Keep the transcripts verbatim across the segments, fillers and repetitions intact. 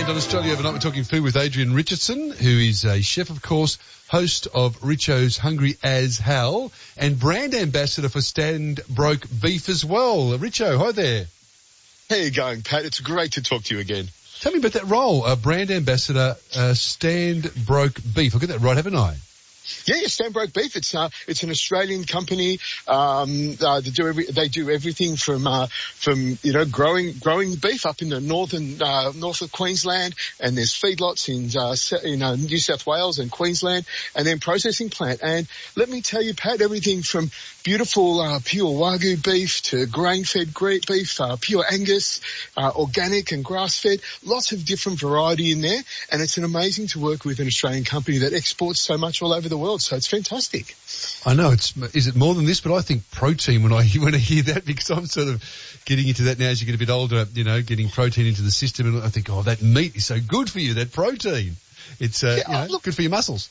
And on Australia Overnight, we're talking food with Adrian Richardson, who is a chef, of course, host of Richo's Hungry as Hell, and brand ambassador for Stand Broke Beef as well. Richo, hi there. How are you going, Pat? It's great to talk to you again. Tell me about that role, uh, brand ambassador, uh, Stand Broke Beef. I'll get that right, haven't I? Yeah, yeah, Stand Broke Beef. It's uh, it's an Australian company. Um, uh, they do every, they do everything from uh, from you know growing growing beef up in the northern uh, north of Queensland, and there's feedlots in uh, in uh, New South Wales and Queensland, and then processing plant. And let me tell you, Pat, everything from beautiful uh, pure Wagyu beef to grain-fed great beef, uh, pure Angus, uh, organic and grass-fed. Lots of different variety in there, and it's an amazing to work with an Australian company that exports so much all over the world. So it's fantastic. I know. It's is it more than this? But I think protein when I when I hear that, because I'm sort of getting into that now as you get a bit older. You know, getting protein into the system, and I think, oh, that meat is so good for you. That protein, it's uh, yeah, you know, look, good for your muscles.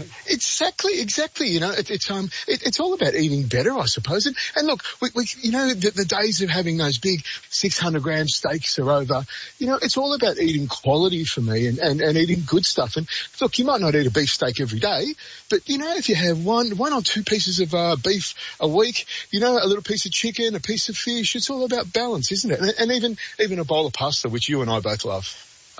Exactly, exactly. You know, it, it's um, it, it's all about eating better, I suppose. And, and look, we, we, you know, the, the days of having those big six hundred gram steaks are over. You know, it's all about eating quality for me and, and, and eating good stuff. And look, you might not eat a beef steak every day, but you know, if you have one, one or two pieces of uh, beef a week, you know, a little piece of chicken, a piece of fish, it's all about balance, isn't it? And, and even even a bowl of pasta, which you and I both love.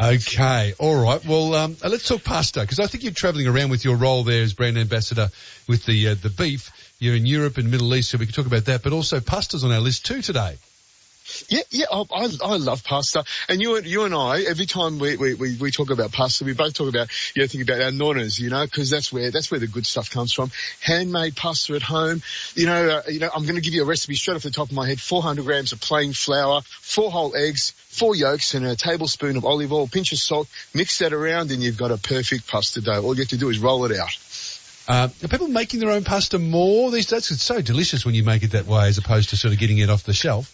Okay, all right. Well, um, let's talk pasta, because I think you're travelling around with your role there as brand ambassador with the uh, the beef. You're in Europe and Middle East, so we can talk about that. But also pasta's on our list too today. Yeah, yeah, I, I, I love pasta. And you and you and I, every time we, we, we, we talk about pasta, we both talk about, you know, think about our nonnas, you know, because that's where, that's where the good stuff comes from. Handmade pasta at home. You know, uh, you know, I'm going to give you a recipe straight off the top of my head. four hundred grams of plain flour, four whole eggs, four yolks, and a tablespoon of olive oil, pinch of salt. Mix that around and you've got a perfect pasta dough. All you have to do is roll it out. Uh, are people making their own pasta more these days? It's so delicious when you make it that way as opposed to sort of getting it off the shelf.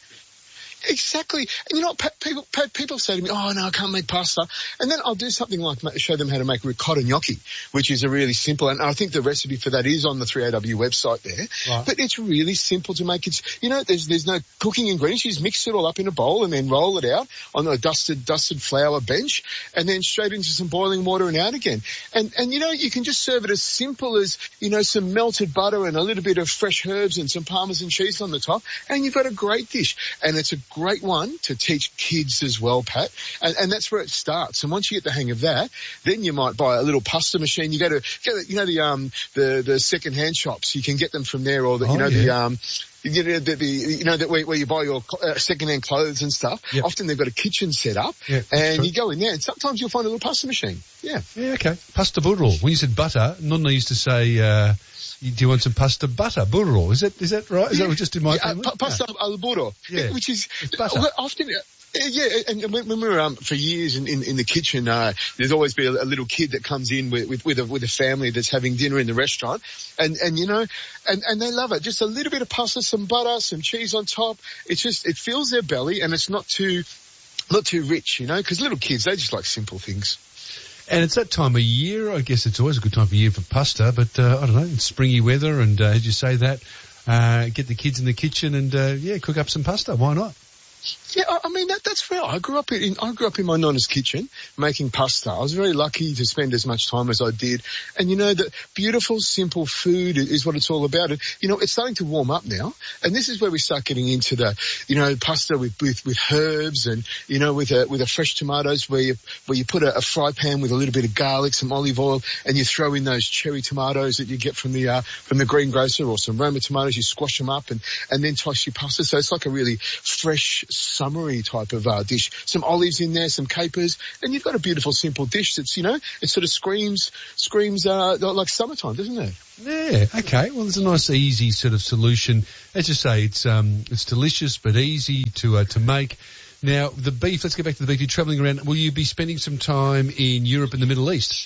Exactly. And you know what, people, people say to me, oh no, I can't make pasta. And then I'll do something like show them how to make ricotta gnocchi, which is a really simple, and I think the recipe for that is on the three A W website there. Right. But it's really simple to make. It's, you know, there's, there's no cooking ingredients. You just mix it all up in a bowl and then roll it out on a dusted, dusted flour bench and then straight into some boiling water and out again. And, and you know, you can just serve it as simple as, you know, some melted butter and a little bit of fresh herbs and some Parmesan cheese on the top, and you've got a great dish. And it's a great one to teach kids as well, Pat, and, and that's where it starts. And once you get the hang of that, then you might buy a little pasta machine. You go to, get, you know, the um the the second-hand shops. You can get them from there, or the, oh, you know yeah. the um. You know, the, the, you know that where, where you buy your uh, second-hand clothes and stuff. Yep. Often they've got a kitchen set up, yep, and you go in there, and sometimes you'll find a little pasta machine. Yeah. Yeah. Okay. Pasta burro. When you said butter, Nonna used to say, uh, "Do you want some pasta butter burro?" Is that is that right? Is yeah. that just in my yeah, uh, pa- pasta yeah. al burro? Yeah. Which is butter. Often. Yeah, and when, when we were um, for years in, in, in the kitchen, uh, there's always been a, a little kid that comes in with with, with, a, with a family that's having dinner in the restaurant, and and you know, and, and they love it. Just a little bit of pasta, some butter, some cheese on top. It's just it fills their belly, and it's not too not too rich, you know, because little kids, they just like simple things. And it's that time of year. I guess it's always a good time of year for pasta, but uh, I don't know, it's springy weather, and uh, as you say that, uh, get the kids in the kitchen and uh, yeah, cook up some pasta. Why not? Yeah, I mean, that, that's fair. I grew up in, I grew up in my nonna's kitchen making pasta. I was very lucky to spend as much time as I did. And you know, that beautiful, simple food is what it's all about. And, you know, it's starting to warm up now. And this is where we start getting into the, you know, pasta with, with, with herbs and, you know, with a, with a fresh tomatoes where you, where you put a, a fry pan with a little bit of garlic, some olive oil, and you throw in those cherry tomatoes that you get from the, uh, from the greengrocer, or some Roma tomatoes. You squash them up and, and then toss your pasta. So it's like a really fresh, summery type of uh, dish. Some olives in there, some capers, and you've got a beautiful, simple dish that's, you know, it sort of screams, screams uh, like summertime, doesn't it? Yeah. Okay. Well, there's a nice, easy sort of solution. As you say, it's um, it's delicious but easy to uh, to make. Now, the beef. Let's get back to the beef. You're travelling around. Will you be spending some time in Europe and the Middle East?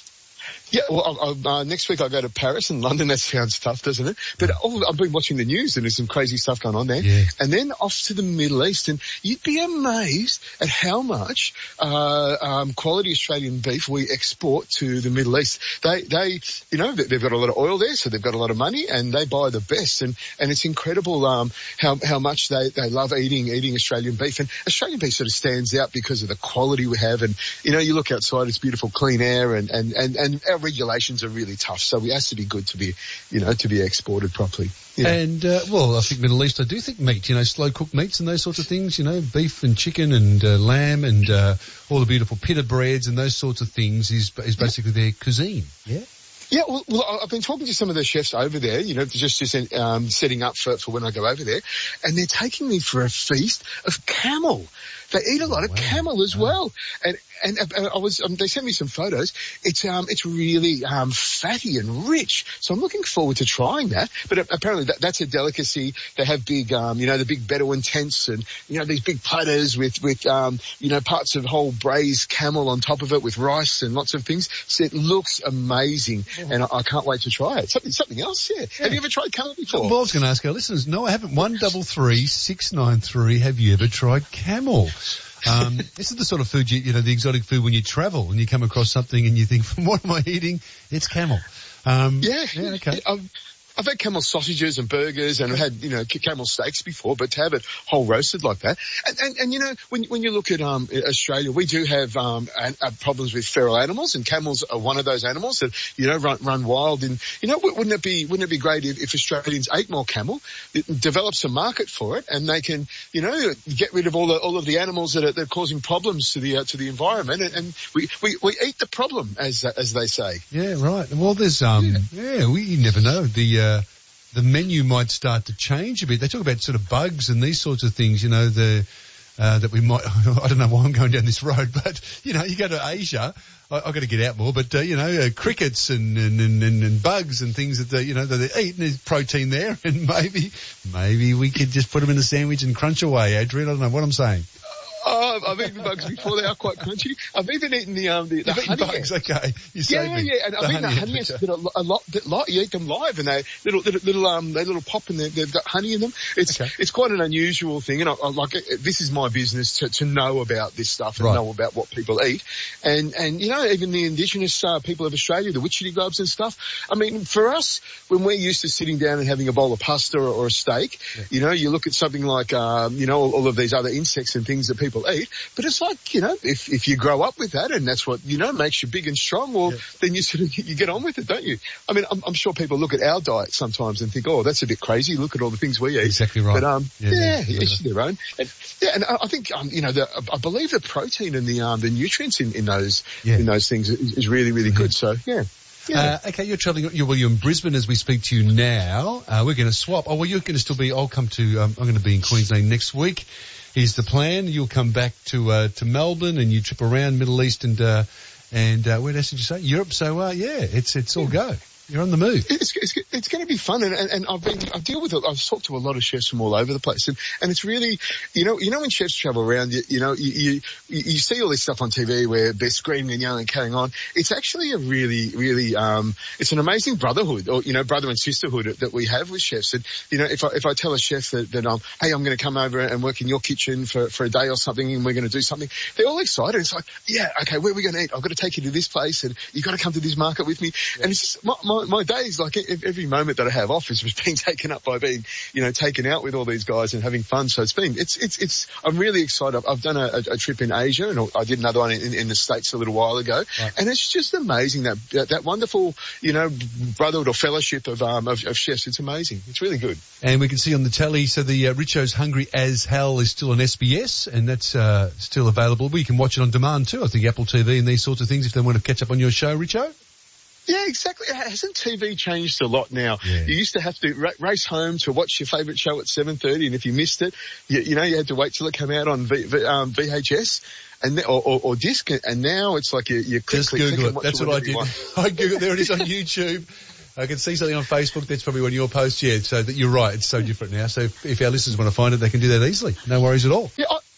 Yeah, well, I'll, uh, next week I go to Paris and London. That sounds tough, doesn't it? But oh, I've been watching the news and there's some crazy stuff going on there. Yeah. And then off to the Middle East, and you'd be amazed at how much uh, um, quality Australian beef we export to the Middle East. They, they, you know, they've got a lot of oil there, so they've got a lot of money, and they buy the best. And and it's incredible um, how how much they they love eating eating Australian beef. And Australian beef sort of stands out because of the quality we have. And you know, you look outside, it's beautiful, clean air, and and and and our regulations are really tough, so it has to be good to be, you know, to be exported properly. Yeah. And, uh, well, I think Middle East, I do think meat, you know, slow cooked meats and those sorts of things, you know, beef and chicken and uh, lamb and uh, all the beautiful pita breads and those sorts of things is is basically their cuisine. Yeah. Yeah, well, well, I've been talking to some of the chefs over there, you know, just, just um, setting up for, for when I go over there, and they're taking me for a feast of camel. They eat a lot of wow. camel as wow. well. And, and uh, I was, um, they sent me some photos. It's, um, it's really, um, fatty and rich. So I'm looking forward to trying that. But apparently that, that's a delicacy. They have big, um, you know, the big Bedouin tents and, you know, these big platters with, with, um, you know, parts of whole braised camel on top of it with rice and lots of things. So it looks amazing. Oh. And I, I can't wait to try it. Something, something else, yeah. yeah. Have you ever tried camel before? Well, I was going to ask our listeners. No, I haven't. One double three six nine three. Have you ever tried camel? Um, this is the sort of food, you, you know, the exotic food when you travel and you come across something and you think, what am I eating? It's camel. Um, yeah. Yeah, okay. I've, I've had camel sausages and burgers and I've had, you know, camel steaks before, but to have it whole roasted like that. And, and, and you know, when, when you look at, um, Australia, we do have, um, an, uh, problems with feral animals, and camels are one of those animals that, you know, run, run wild. And, you know, wouldn't it be, wouldn't it be great if, if Australians ate more camel, it develops a market for it, and they can, you know, get rid of all the, all of the animals that are, that are causing problems to the, uh, to the environment. And, and we, we, we eat the problem, as, uh, as they say. Yeah, right. Well, there's, um, yeah, yeah we, you never know. The, uh, the menu might start to change a bit. They talk about sort of bugs and these sorts of things, you know, the, uh, that we might, I don't know why I'm going down this road, but, you know, you go to Asia, I, I've got to get out more, but, uh, you know, uh, crickets and, and, and, and bugs and things that they, you know, that they eat, and there's protein there, and maybe, maybe we could just put them in a sandwich and crunch away, Adrian. I don't know what I'm saying. Oh, I've eaten bugs before. They are quite crunchy. I've even eaten the um the, the honey bugs. Ants. Okay, you yeah, yeah, yeah. And I've eaten the honey ants. A, a lot, a lot. You eat them live, and they little, little, little um, they little pop, and they've got honey in them. It's okay. It's quite an unusual thing, and I, I like it. This is my business to to know about this stuff and right. know about what people eat, and and you know, even the indigenous uh, people of Australia, the Witchetty Globes and stuff. I mean, for us, when we're used to sitting down and having a bowl of pasta or, or a steak, yeah. you know, you look at something like um, you know, all, all of these other insects and things that people eat, but it's like, you know, if, if you grow up with that and that's what, you know, makes you big and strong, well, yeah. then you sort of, you get on with it, don't you? I mean, I'm, I'm sure people look at our diet sometimes and think, oh, that's a bit crazy. Look at all the things we eat. Exactly right. But, um, yeah, yeah, yeah each their own. And, yeah, and I, I think, um, you know, the, I believe the protein and the, um, the nutrients in, in those, yeah. in those things is, is really, really good. So, yeah. Yeah. Uh, okay, you're travelling, you're, well, you're in Brisbane as we speak to you now. Uh, we're going to swap. Oh, well, you're going to still be, I'll come to, um, I'm going to be in Queensland next week. Here's the plan. You'll come back to, uh, to Melbourne and you trip around Middle East and, uh, and, uh, where else did you say? Europe. So, uh, yeah, it's, it's all go. You're on the move. It's, it's, it's going to be fun, and, and, and I've been, I deal with, I've talked to a lot of chefs from all over the place, and, and it's really, you know, you know when chefs travel around, you, you know, you, you, you see all this stuff on T V where they're screaming and yelling and carrying on. It's actually a really, really, um, it's an amazing brotherhood, or, you know, brother and sisterhood that we have with chefs. And, you know, if I, if I tell a chef that, that, um, hey, I'm going to come over and work in your kitchen for, for a day or something, and we're going to do something, they're all excited. It's like, yeah, okay, where are we going to eat? I've got to take you to this place, and you've got to come to this market with me. Yeah. And it's just, my, my, my days, like, every moment that I have off is being taken up by being, you know, taken out with all these guys and having fun. So it's been, it's, it's, it's, I'm really excited. I've done a, a trip in Asia, and I did another one in, in the States a little while ago. Right. And it's just amazing that, that, that wonderful, you know, brotherhood or fellowship of, um, of, of chefs. It's amazing. It's really good. And we can see on the telly, so the, uh, Richo's Hungry as Hell is still on S B S, and that's, uh, still available. But you can watch it on demand too. I think Apple T V and these sorts of things if they want to catch up on your show, Richo. Yeah, exactly. Hasn't T V changed a lot now? Yeah. You used to have to ra- race home to watch your favourite show at seven thirty, and if you missed it, you, you know, you had to wait till it came out on v, v, um, V H S and th- or, or, or disc, and now it's like you, you click, Just click, Google click it. and watch That's it what I did. I Googled it. There it is on YouTube. I can see something on Facebook. That's probably one of your posts. Yeah, so that you're right. It's so different now. So if, if our listeners want to find it, they can do that easily. No worries at all. Yeah. I- I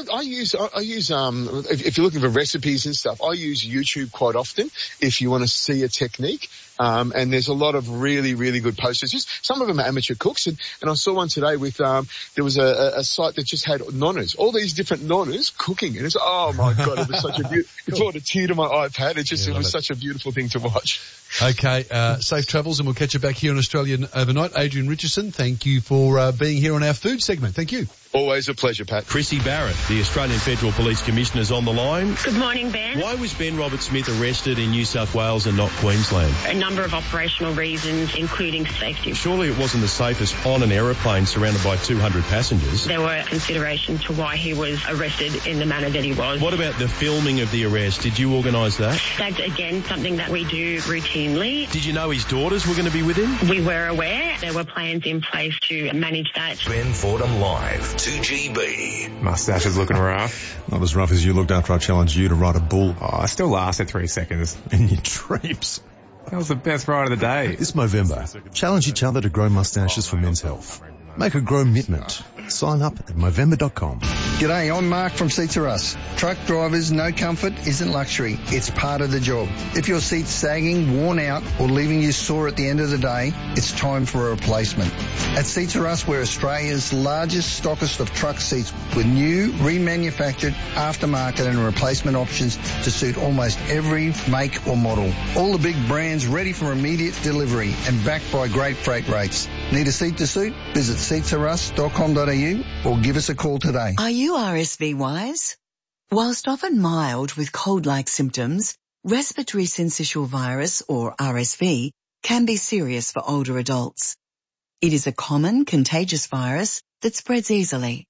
I, I use, I, I use, um, if, if you're looking for recipes and stuff, I use YouTube quite often if you want to see a technique. Um, and there's a lot of really, really good posters. Just some of them are amateur cooks, and, and I saw one today with um, there was a, a, a site that just had nonnas, all these different nonnas cooking, and it's oh my god, it was such a beautiful. It brought a tear to my iPad. It just yeah, it was it. such a beautiful thing to watch. Okay, uh, safe travels, and we'll catch you back here on Australian Overnight. Adrian Richardson, thank you for uh, being here on our food segment. Thank you. Always a pleasure, Pat. Chrissy Barrett, the Australian Federal Police Commissioner, is on the line. Good morning, Ben. Why was Ben Robert Smith arrested in New South Wales and not Queensland? A number of operational reasons, including safety. Surely it wasn't the safest on an aeroplane surrounded by two hundred passengers. There were considerations to why he was arrested in the manner that he was. What about the filming of the arrest? Did you organise that? That's, again, something that we do routinely. Did you know his daughters were going to be with him? We were aware. There were plans in place to manage that. Ben Fordham Live, two G B. Mustache is looking rough. Not as rough as you looked after I challenged you to ride a bull. Oh, I still lasted three seconds. In your dreams. That was the best ride of the day. This Movember, challenge each other to grow mustaches for men's health. Make a grow mitment. Sign up at Movember dot com. G'day, I'm Mark from Seats Are Us. Truck drivers, no comfort isn't luxury. It's part of the job. If your seat's sagging, worn out, or leaving you sore at the end of the day, it's time for a replacement. At Seats Are Us, we're Australia's largest stockist of truck seats with new, remanufactured, aftermarket and replacement options to suit almost every make or model. All the big brands ready for immediate delivery and backed by great freight rates. Need a seat to suit? Visit seats are us dot com dot a u or give us a call today. Are you R S V wise? Whilst often mild with cold-like symptoms, respiratory syncytial virus, or R S V, can be serious for older adults. It is a common contagious virus that spreads easily.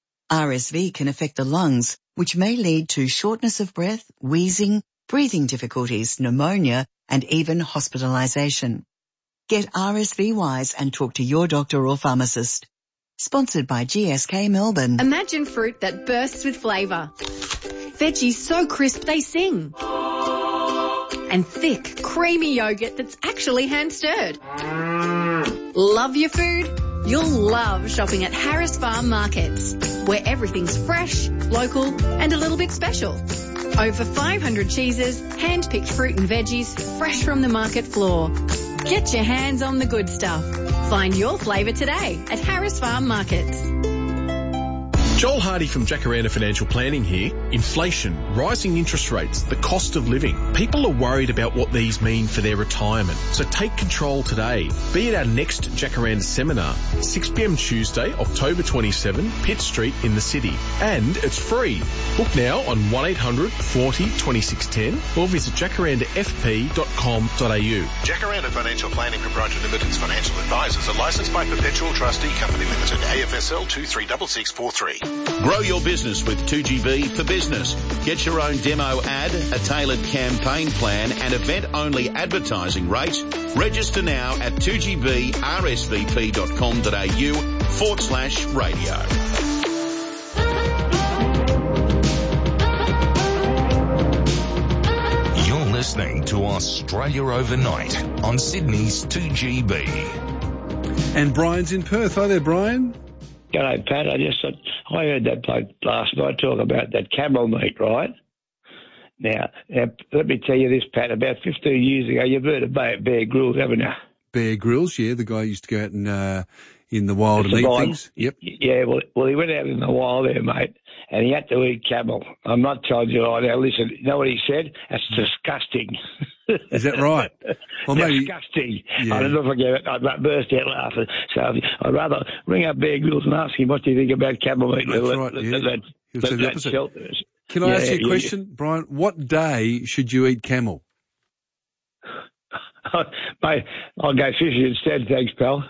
R S V can affect the lungs, which may lead to shortness of breath, wheezing, breathing difficulties, pneumonia, and even hospitalization. Get R S V wise and talk to your doctor or pharmacist. Sponsored by G S K Melbourne. Imagine fruit that bursts with flavour. Veggies so crisp they sing. And thick, creamy yogurt that's actually hand-stirred. Love your food? You'll love shopping at Harris Farm Markets, where everything's fresh, local and a little bit special. Over five hundred cheeses, hand-picked fruit and veggies, fresh from the market floor. Get your hands on the good stuff. Find your flavour today at Harris Farm Markets. Joel Hardy from Jacaranda Financial Planning here. Inflation, rising interest rates, the cost of living. People are worried about what these mean for their retirement. So take control today. Be at our next Jacaranda seminar, six p m Tuesday, October twenty-seventh, Pitt Street in the city. And it's free. Book now on one eight hundred forty twenty-six ten or visit jacaranda f p dot com dot a u. Jacaranda Financial Planning Proprietary Limited's financial advisors are licensed by Perpetual Trustee Company Limited, A F S L two three six six four three. Grow your business with two G B for Business. Get your own demo ad, a tailored campaign plan and event-only advertising rates. Register now at two G B R S V P dot com dot a u forward slash radio. You're listening to Australia Overnight on Sydney's two G B. And Brian's in Perth. Hi there, Brian. G'day, Pat. I just I heard that bloke last night talk about that camel meat, right? Now, now, let me tell you this, Pat. About fifteen years ago, you've heard of Bear, Bear Grylls, haven't you? Bear Grylls, yeah. The guy used to go out and, uh, in the wild and eat wild. things. Yep. Yeah, well, well, he went out in the wild there, mate, and he had to eat camel. I'm not telling you right now. Listen, you know what he said? That's disgusting. Is that right? Well, maybe, disgusting. Yeah. I'll never forget it. I burst out laughing. So I'd rather ring up Bear Grylls and ask him what do you think about camel meat. That's that, right, that, yeah. that, He'll that, say the that opposite. shelter. Can I yeah, ask you a yeah. question, Brian? What day should you eat camel? Mate, I'll go fishing instead, thanks, pal.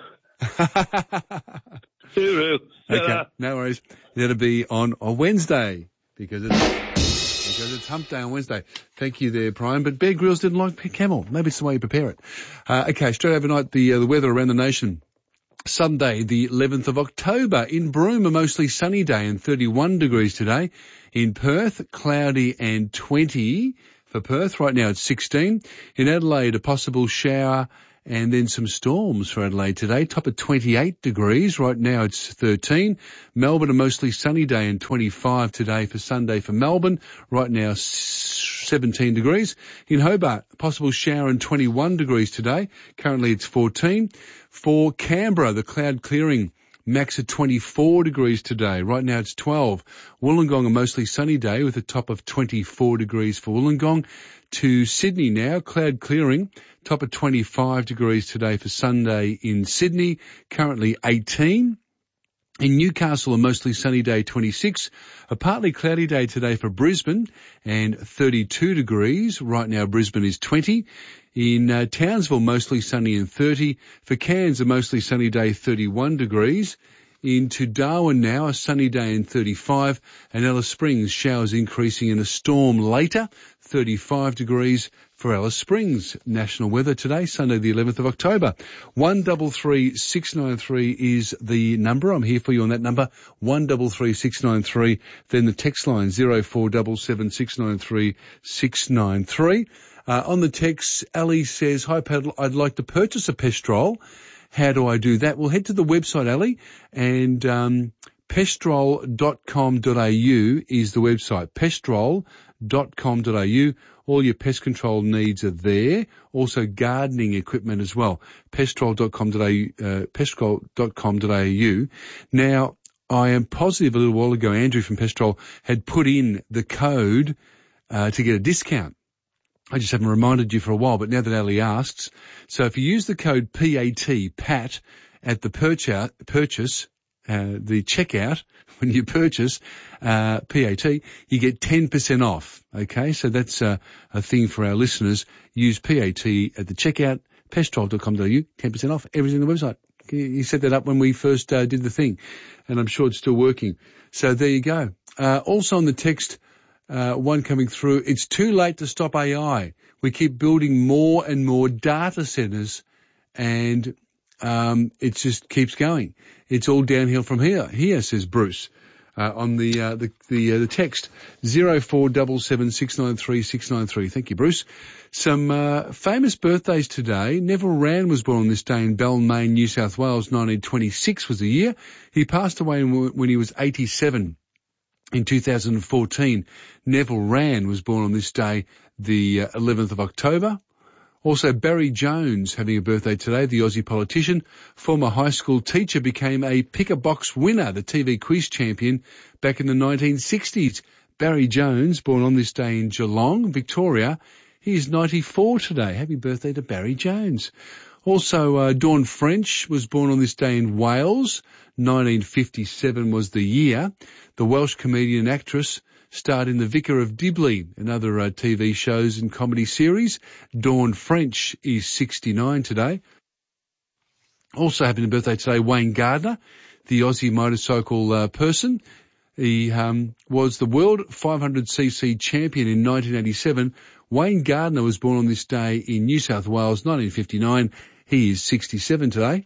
Okay, no worries. That'll be on a Wednesday because it's because it's Hump Day on Wednesday. Thank you there, Brian. But Bear Grylls didn't like camel. Maybe it's the way you prepare it. Uh, okay, straight overnight, the uh, the weather around the nation. Sunday, the eleventh of October. In Broome, a mostly sunny day and thirty-one degrees today. In Perth, cloudy and twenty for Perth. Right now it's sixteen. In Adelaide, a possible shower and then some storms for Adelaide today. Top of twenty-eight degrees. Right now it's thirteen. Melbourne, a mostly sunny day, and twenty-five today for Sunday for Melbourne. Right now seventeen degrees. In Hobart, possible shower and twenty-one degrees today. Currently it's fourteen. For Canberra, the cloud clearing, max at twenty-four degrees today. Right now it's twelve. Wollongong, a mostly sunny day with a top of twenty-four degrees for Wollongong. To Sydney now, cloud clearing, top of twenty-five degrees today for Sunday in Sydney. Currently eighteen. In Newcastle, a mostly sunny day, twenty-six. A partly cloudy day today for Brisbane, and thirty-two degrees. Right now Brisbane is twenty. In uh, Townsville, mostly sunny and thirty. For Cairns, a mostly sunny day, thirty-one degrees. Into Darwin now, a sunny day and thirty-five. And Alice Springs, showers increasing in a storm later, thirty-five degrees for Alice Springs. National weather today, Sunday the eleventh of October. one double three six nine three is the number. I'm here for you on that number, one double three six nine three. Then the text line, zero four seven seven six nine three six nine three. Uh, on the text, Ali says, hi Pat, I'd like to purchase a Pestrol. How do I do that? Well, head to the website, Ali, and um, pestrol dot com dot a u is the website, pestrol dot com dot a u. All your pest control needs are there. Also gardening equipment as well, pestrol dot com dot a u. Uh, pestrol dot com dot a u. Now, I am positive a little while ago, Andrew from Pestrol had put in the code uh, to get a discount. I just haven't reminded you for a while, but now that Ali asks, so if you use the code P A T, Pat, at the purchase, purchase, uh, the checkout, when you purchase, uh, P A T, you get ten percent off. Okay, so that's uh, a thing for our listeners. Use P A T at the checkout, pestrol dot com dot a u, ten percent off, everything on the website. You set that up when we first uh, did the thing, and I'm sure it's still working. So there you go. Uh, also on the text, Uh, one coming through, it's too late to stop A I. We keep building more and more data centers, and um, it just keeps going. It's all downhill from here. Here, says Bruce, uh, on the uh, the the, uh, the text, zero four seven seven six nine three six nine three. Thank you, Bruce. Some uh, famous birthdays today. Neville Wran was born on this day in Balmain, New South Wales. nineteen twenty-six was the year. He passed away when he was eighty-seven. In two thousand fourteen, Neville Wran was born on this day, the uh, eleventh of October. Also, Barry Jones having a birthday today, the Aussie politician. Former high school teacher, became a pick-a-box winner, the T V quiz champion, back in the nineteen sixties. Barry Jones, born on this day in Geelong, Victoria. He is ninety-four today. Happy birthday to Barry Jones. Also, uh, Dawn French was born on this day in Wales. nineteen fifty-seven was the year. The Welsh comedian and actress starred in The Vicar of Dibley and other uh, T V shows and comedy series. Dawn French is sixty-nine today. Also having a birthday today, Wayne Gardner, the Aussie motorcycle uh, person. He um, was the world five hundred c c champion in nineteen eighty-seven. Wayne Gardner was born on this day in New South Wales, nineteen fifty-nine. He is sixty-seven today.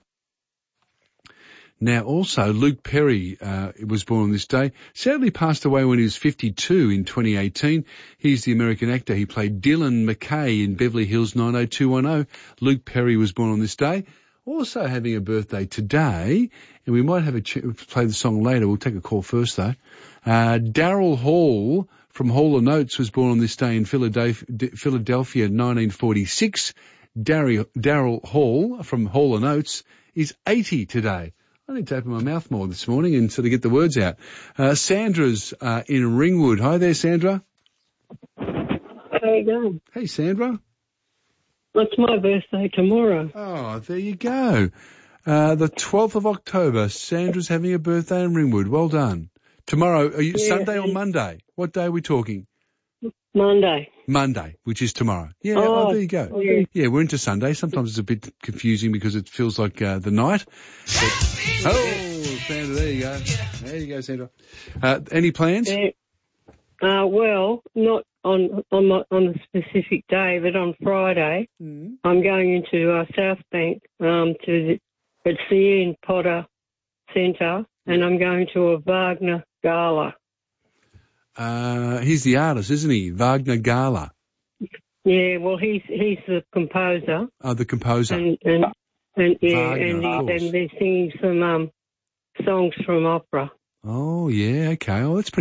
Now also, Luke Perry uh, was born on this day. Sadly passed away when he was fifty-two in twenty eighteen. He's the American actor. He played Dylan McKay in Beverly Hills nine oh two one oh. Luke Perry was born on this day. Also having a birthday today, and we might have a ch- play the song later. We'll take a call first though. Uh, Daryl Hall from Hall and Oates was born on this day in Philadelphia, Philadelphia nineteen forty-six. Daryl Hall from Hall and Oates is eighty today. I need to open my mouth more this morning and sort of get the words out. Uh, Sandra's uh, in Ringwood. Hi there, Sandra. How you going? Hey, Sandra. It's my birthday tomorrow. Oh, there you go. Uh, the twelfth of October. Sandra's having a birthday in Ringwood. Well done. Tomorrow, are you yeah, Sunday or Monday? What day are we talking? Monday. Monday, which is tomorrow. Yeah, oh, oh there you go. Okay. Yeah, we're into Sunday. Sometimes it's a bit confusing because it feels like uh, the night. But, oh, Sandra, there you go. There you go, Sandra. Uh, any plans? Yeah. Uh, well, not on on my, on a specific day, but on Friday, mm. I'm going into uh, South Bank um, to the, it's the Ian Potter Centre, and I'm going to a Wagner Gala. Uh, he's the artist, isn't he? Wagner Gala. Yeah, well, he's he's the composer. Oh, the composer. And, and, and yeah, Wagner, and, of he, and they're singing some um, songs from opera. Oh, yeah, okay. Oh, that's pretty